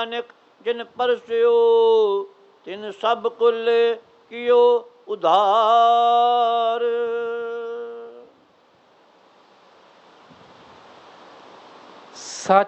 नानक जिन परस्यो तिन सब कुल कियो उधार। सच